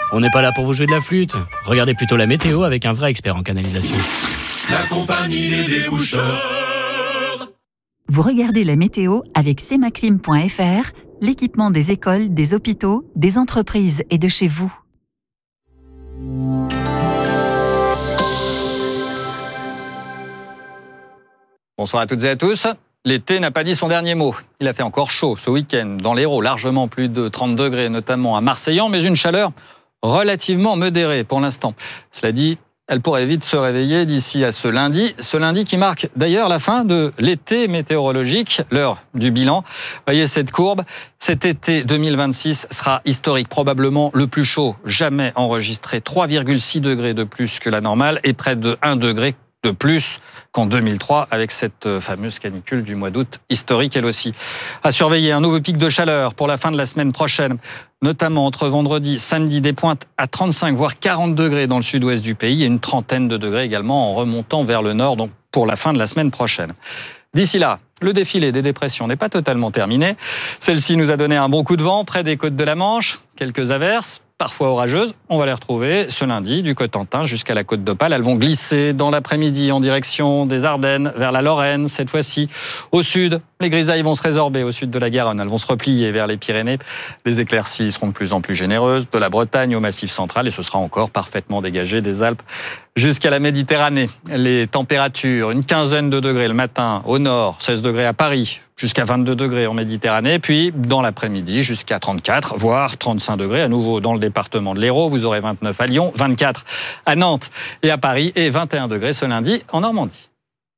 On n'est pas là pour vous jouer de la flûte. Regardez plutôt la météo avec un vrai expert en canalisation. La compagnie des déboucheurs. Vous regardez la météo avec semaclim.fr, l'équipement des écoles, des hôpitaux, des entreprises et de chez vous. Bonsoir à toutes et à tous. L'été n'a pas dit son dernier mot. Il a fait encore chaud ce week-end dans l'Hérault, largement plus de 30 degrés, notamment à Marseillan, mais une chaleur relativement modérée pour l'instant. Cela dit, elle pourrait vite se réveiller d'ici à ce lundi qui marque d'ailleurs la fin de l'été météorologique, l'heure du bilan. Voyez cette courbe, cet été 2026 sera historique, probablement le plus chaud jamais enregistré, 3,6 degrés de plus que la normale et près de 1 degré de plus qu'en 2003 avec cette fameuse canicule du mois d'août, historique elle aussi. À surveiller un nouveau pic de chaleur pour la fin de la semaine prochaine, notamment entre vendredi, samedi, des pointes à 35 voire 40 degrés dans le sud-ouest du pays et une trentaine de degrés également en remontant vers le nord, donc pour la fin de la semaine prochaine. D'ici là, le défilé des dépressions n'est pas totalement terminé. Celle-ci nous a donné un bon coup de vent près des côtes de la Manche, quelques averses, parfois orageuses. On va les retrouver ce lundi du Cotentin jusqu'à la côte d'Opale. Elles vont glisser dans l'après-midi en direction des Ardennes, vers la Lorraine cette fois-ci. Au sud, les grisailles vont se résorber au sud de la Garonne. Elles vont se replier vers les Pyrénées. Les éclaircies seront de plus en plus généreuses, de la Bretagne au Massif central et ce sera encore parfaitement dégagé des Alpes jusqu'à la Méditerranée. Les températures, une quinzaine de degrés le matin au nord, 16 degrés à Paris, jusqu'à 22 degrés en Méditerranée, puis dans l'après-midi jusqu'à 34, voire 35 degrés à nouveau dans le département de l'Hérault. Vous aurez 29 à Lyon, 24 à Nantes et à Paris et 21 degrés ce lundi en Normandie.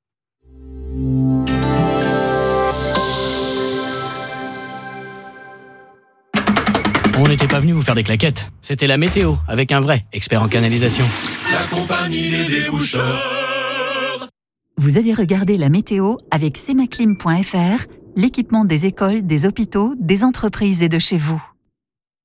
On n'était pas venu vous faire des claquettes. C'était la météo avec un vrai expert en canalisation. La compagnie des déboucheurs. Vous avez regardé la météo avec semaclim.fr, l'équipement des écoles, des hôpitaux, des entreprises et de chez vous.